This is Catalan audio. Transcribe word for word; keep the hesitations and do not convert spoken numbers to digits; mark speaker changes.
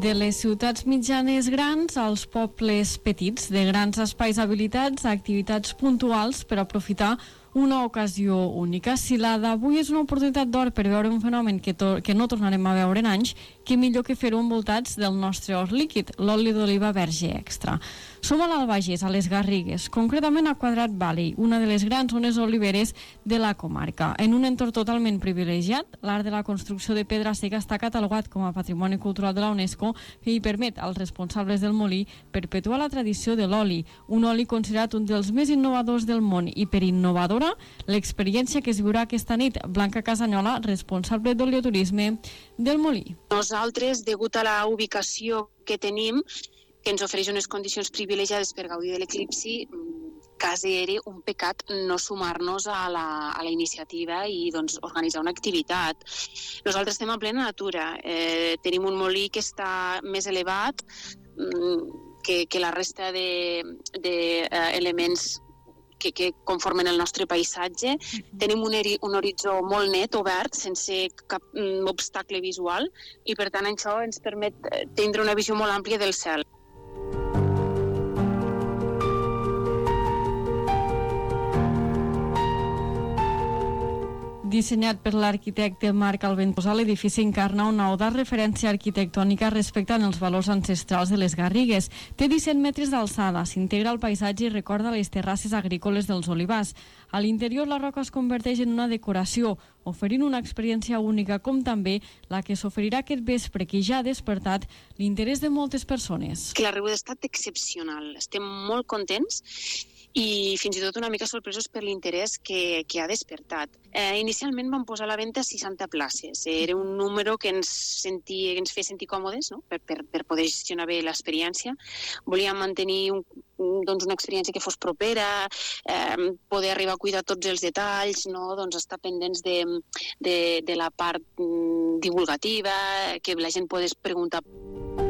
Speaker 1: De les ciutats mitjanes grans als pobles petits, de grans espais habilitats a activitats puntuals per aprofitar una ocasió única. Si la d'avui és una oportunitat d'or per veure un fenomen que, to- que no tornarem a veure en anys, què millor que fer-ho envoltats del nostre or líquid, l'oli d'oliva verge extra. Som a l'Albagés, a les Garrigues, concretament a Quadrat Valley, una de les grans zones oliveres de la comarca. En un entorn totalment privilegiat, l'art de la construcció de pedra seca està catalogat com a Patrimoni Cultural de la UNESCO, que hi permet als responsables del molí perpetuar la tradició de l'oli, un oli considerat un dels més innovadors del món, i per innovadora l'experiència que es viurà aquesta nit. Blanca Casanyola, responsable d'olioturisme del molí.
Speaker 2: Nosaltres, degut a la ubicació que tenim, que ens ofereix unes condicions privilegiades per gaudir de l'eclipsi, quasi era un pecat no sumar-nos a la, a la iniciativa i doncs, organitzar una activitat. Nosaltres estem en plena natura, eh, tenim un molí que està més elevat que, que la resta d'elements de, eh, que, que conformen el nostre paisatge. Mm-hmm. Tenim un, eri, un horitzó molt net, obert, sense cap mm, obstacle visual, i per tant això ens permet tindre una visió molt àmplia del cel.
Speaker 1: Dissenyat per l'arquitecte Marc Alventosa, l'edifici encarna una audaz referència arquitectònica respectant els valors ancestrals de les Garrigues. Té disset metres d'alçada, s'integra al paisatge i recorda les terrasses agrícoles dels olivars. A l'interior la roca es converteix en una decoració, oferint una experiència única, com també la que s'oferirà aquest vespre, que ja ha despertat l'interès de moltes persones.
Speaker 2: Que la rebuda ha estat excepcional, estem molt contents i fins i tot una mica sorpresos per l'interès que, que ha despertat. Eh, inicialment vam posar a la venda seixanta places. Era un número que ens, sentia, que ens feia sentir còmodes, no? per, per, per poder gestionar bé l'experiència. Volíem mantenir un, doncs una experiència que fos propera, eh, poder arribar a cuidar tots els detalls, no? Doncs estar pendents de, de, de la part mm, divulgativa, que la gent pogués preguntar.